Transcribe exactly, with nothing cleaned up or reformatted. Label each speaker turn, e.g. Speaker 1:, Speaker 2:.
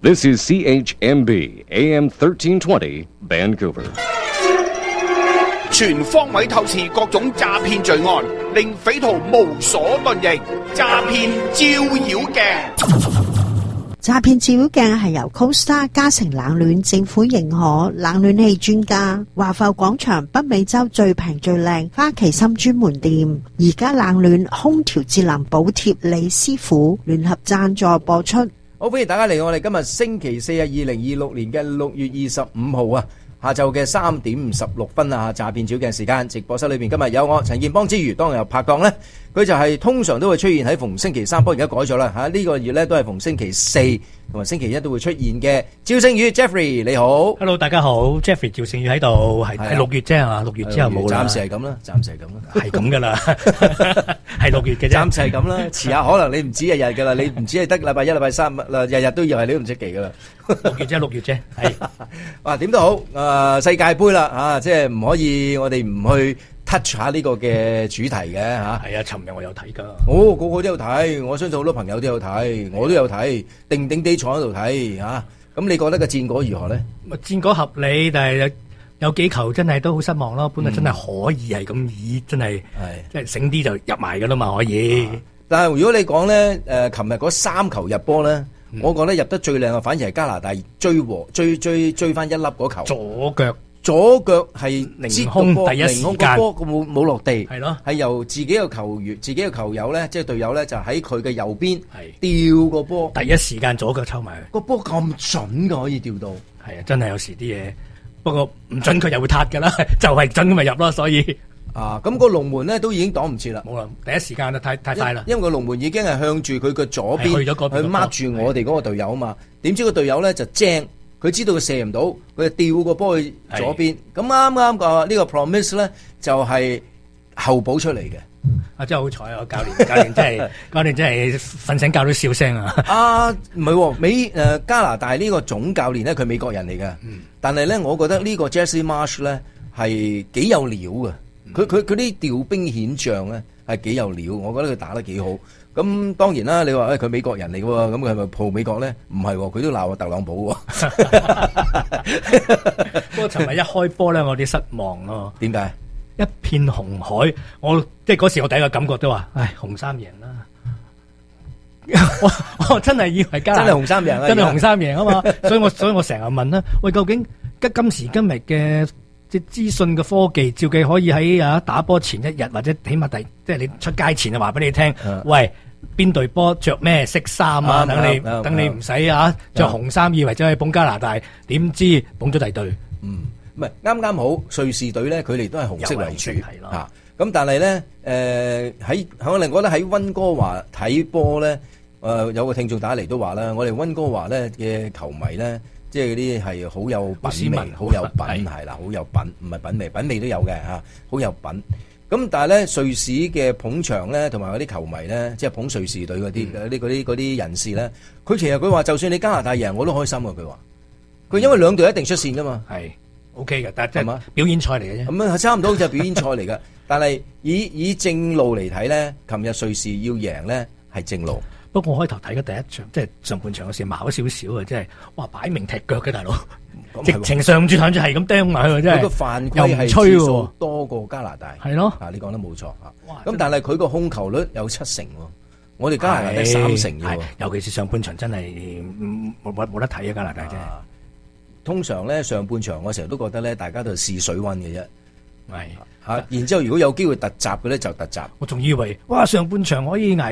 Speaker 1: This is C H M B A M thirteen twenty Vancouver。
Speaker 2: 全方位透視各種詐騙罪案，令匪徒無所遁形。詐騙照妖鏡。
Speaker 3: 詐騙照妖鏡係由 Costa 嘉誠冷暖政府認可冷暖氣專家華埠廣場北美洲最平最靚花旗參專門店，而家冷暖空調節能補貼李師傅聯合贊助播出。
Speaker 4: 好，歡迎大家嚟我哋今日星期四啊，二零二六年嘅六月二十五號啊，下晝嘅三點五十六分啊，詐騙照鏡時間，直播室裏邊今日有我陳建邦之餘，當日有拍檔呢，佢就係通常都會出現喺逢星期三，不過而家改咗啦吓，呢個月呢都係逢星期四同埋星期一都會出現嘅。趙聖宇 Jeffrey 你好
Speaker 5: ，Hello 大家好 ，Jeffrey 趙聖宇喺度，係係六月啫係六月之後冇啦，
Speaker 4: 暫時係咁啦，暫時係咁啦，
Speaker 5: 係咁噶啦，係六月嘅啫，
Speaker 4: 暫時係咁啦，遲下可能你唔止日日噶啦，你唔止係得禮拜一、禮拜三啦，日日都要係你都唔出奇噶啦，
Speaker 5: 六月啫六月啫，係，
Speaker 4: 哇點都好，誒、呃、世界盃啦吓，即係唔可以我哋唔去 touch 下呢個嘅主題嘅吓，
Speaker 5: 係啊，尋日我有睇噶，
Speaker 4: 哦個個都有睇，我相信好多朋友都有睇，我都有睇，定定地坐喺度睇吓，咁你覺得個戰果如何咧？
Speaker 5: 戰果合理，但係有有幾球真係都好失望咯，本來真係可以係咁以，真係即係醒啲就入埋噶啦嘛，可以。
Speaker 4: 啊、但係如果你講咧，誒，琴日嗰三球入波咧，嗯、我覺得入得最靚嘅反而係加拿大追和追追追翻一粒嗰球，
Speaker 5: 左腳。
Speaker 4: 左腳係
Speaker 5: 凌空第一時間，
Speaker 4: 波冇冇落地，
Speaker 5: 係咯，
Speaker 4: 係由自己嘅球員、自己嘅球友咧，即係隊友咧，就喺佢嘅右邊吊個波，
Speaker 5: 第一時間左腳抽埋去，
Speaker 4: 個波咁準㗎，可以吊到，
Speaker 5: 係啊，真係有時啲嘢，不過唔準佢又會撻㗎啦，就係準咁咪入咯，所以
Speaker 4: 啊，咁個龍門咧都已經擋唔切啦，
Speaker 5: 冇啦，第一時間啦，太太快啦，
Speaker 4: 因為個龍門已經係向住佢嘅左邊
Speaker 5: 去咗嗰邊，
Speaker 4: 去 mark 住我哋嗰個隊友啊嘛，點知個隊友咧就正。佢知道佢射唔到，佢就調個波去左邊。咁啱啱個呢個 promise 咧，就係後補出嚟嘅。
Speaker 5: 啊，真係好彩啊！教練，教練真係，教練真係瞓醒覺都笑聲啊！
Speaker 4: 啊，唔係美誒加拿大呢個總教練咧，佢美國人嚟嘅。嗯、但係咧，我覺得呢個 Jesse Marsch 咧係幾有料嘅。佢佢佢啲調兵遣將咧係幾有料，我覺得佢打得幾好。咁當然啦，你話誒佢美國人嚟嘅喎，咁佢係咪抱美國咧？唔係，佢都鬧特朗普喎。
Speaker 5: 不過尋日一開波咧，我有啲失望咯。
Speaker 4: 點解？
Speaker 5: 一片紅海，我即係嗰時我第一個感覺都話，唉，紅衫贏啦！我我真係以為加拿大
Speaker 4: 真係紅衫贏啊！
Speaker 5: 真係紅衫贏啊嘛！所以我所以我成日問啦，喂，究竟今今時今日嘅即係資訊嘅科技，照計可以喺啊打波前一日或者起碼第即係你出街前就話俾你聽，
Speaker 4: 嗯、
Speaker 5: 喂，邊隊波着咩色衫啊？等、嗯、你、嗯、等你唔使啊着紅衫，以為走去捧加拿大，點知捧咗第隊。
Speaker 4: 嗯，唔係啱啱好瑞士隊咧，佢哋都係紅色為主嚇。咁、啊、但係咧，誒喺我哋覺得喺溫哥華睇波咧，誒、呃、有個聽眾打嚟都話啦，我哋溫哥華咧嘅球迷咧。即係嗰啲係好有品味，好有品係啦，好有品，唔係品味，品味都有嘅嚇，好有品。咁但係咧，瑞士嘅捧場咧，同埋嗰啲球迷咧，即係捧瑞士隊嗰啲嗰啲嗰啲嗰啲人士咧，佢其實佢話，就算你加拿大贏，我都開心啊！佢話，佢因為兩隊一定出線噶嘛，
Speaker 5: 係 OK 嘅，但係即係表演賽嚟嘅啫。咁
Speaker 4: 啊，差唔多就係表演賽嚟㗎。但係以以正路嚟睇咧，琴日瑞士要贏咧係正路。
Speaker 5: 不過我開頭睇嘅第一場，即係上半場嘅時，矛少少啊！即係哇，擺明踢腳嘅大佬，直情上住上住係咁釘埋佢，真係。佢個犯規係次數多過加拿大，係咯。啊，你講得冇錯啊！咁但係佢個控球率有七成，我哋加拿大得三成嘅， 尤其是上半場真係冇冇冇得睇啊！加拿大真係。
Speaker 4: 通常咧上半場我成日都覺得咧，大家都係試水溫嘅啫。
Speaker 5: 係
Speaker 4: 嚇，然之後如果有機會突襲嘅咧，就突襲。
Speaker 5: 我仲以為哇，上半場可以捱。